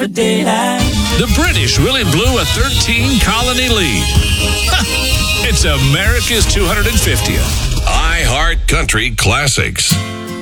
for daylight. The British will in blue a 13-colony lead. It's America's 250th. iHeart Country Classics.